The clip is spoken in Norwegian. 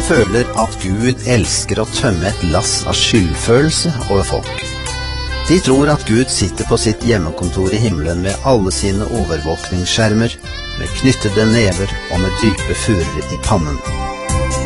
føler at Gud elsker å tømme et lass av skyldfølelse over folk. De tror at Gud sitter på sitt hjemmekontor i himmelen med alle sine overvåkningsskjermer, med knyttede never og med dype furer i pannen.